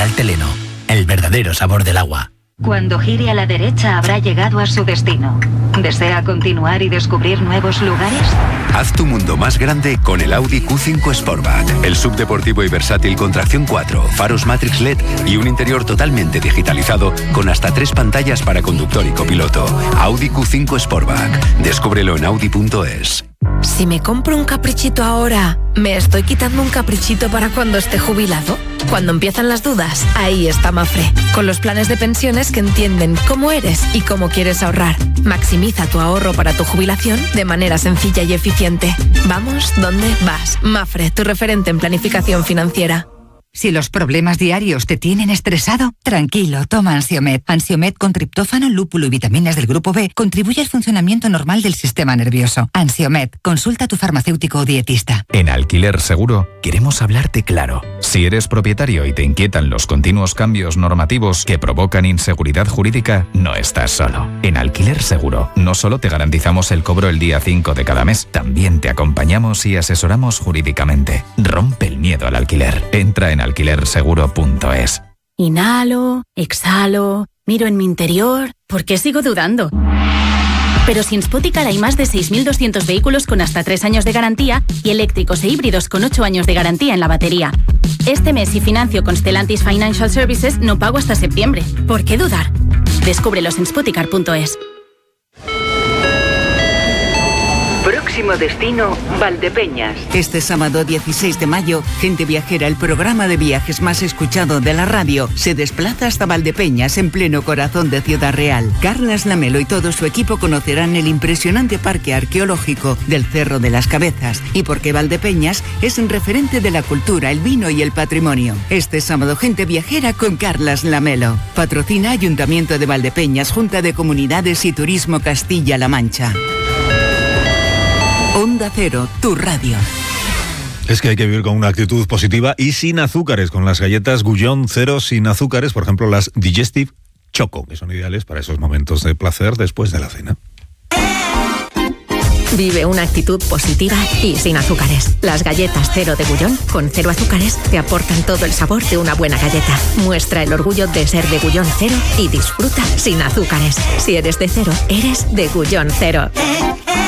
Teleno, el verdadero sabor del agua. Cuando gire a la derecha habrá llegado a su destino. ¿Desea continuar y descubrir nuevos lugares? Haz tu mundo más grande con el Audi Q5 Sportback. El subdeportivo y versátil con tracción 4, faros Matrix LED y un interior totalmente digitalizado con hasta 3 pantallas para conductor y copiloto. Audi Q5 Sportback. Descúbrelo en Audi.es. Si me compro un caprichito ahora, ¿me estoy quitando un caprichito para cuando esté jubilado? Cuando empiezan las dudas, ahí está Mafre, con los planes de pensiones que entienden cómo eres y cómo quieres ahorrar. Maximiza tu ahorro para tu jubilación de manera sencilla y eficiente. Vamos, ¿dónde vas? Mafre, tu referente en planificación financiera. Si los problemas diarios te tienen estresado, tranquilo, toma Ansiomed. Ansiomed con triptófano, lúpulo y vitaminas del grupo B contribuye al funcionamiento normal del sistema nervioso. Ansiomed, consulta a tu farmacéutico o dietista. En Alquiler Seguro queremos hablarte claro. Si eres propietario y te inquietan los continuos cambios normativos que provocan inseguridad jurídica, no estás solo. En Alquiler Seguro no solo te garantizamos el cobro el día 5 de cada mes, también te acompañamos y asesoramos jurídicamente. Rompe el miedo al alquiler. Entra en alquilerseguro.es. Inhalo, exhalo, miro en mi interior. ¿Por qué sigo dudando? Pero sin Spoticar hay más de 6.200 vehículos con hasta 3 años de garantía y eléctricos e híbridos con 8 años de garantía en la batería. Este mes, si financio con Stellantis Financial Services, no pago hasta septiembre. ¿Por qué dudar? Descúbrelos en Spoticar.es. Próximo destino, Valdepeñas. Este sábado 16 de mayo, Gente Viajera, el programa de viajes más escuchado de la radio, se desplaza hasta Valdepeñas, en pleno corazón de Ciudad Real. Carlas Lamelo y todo su equipo conocerán el impresionante parque arqueológico del Cerro de las Cabezas y por qué Valdepeñas es un referente de la cultura, el vino y el patrimonio. Este sábado, Gente Viajera con Carlas Lamelo. Patrocina Ayuntamiento de Valdepeñas, Junta de Comunidades y Turismo Castilla-La Mancha. Onda Cero, tu radio. Es que hay que vivir con una actitud positiva y sin azúcares, con las galletas Gullón Cero sin azúcares, por ejemplo las Digestive Choco, que son ideales para esos momentos de placer después de la cena. Vive una actitud positiva y sin azúcares. Las galletas Cero de Gullón, con 0 azúcares, te aportan todo el sabor de una buena galleta. Muestra el orgullo de ser de Gullón Cero y disfruta sin azúcares. Si eres de Cero, eres de Gullón Cero.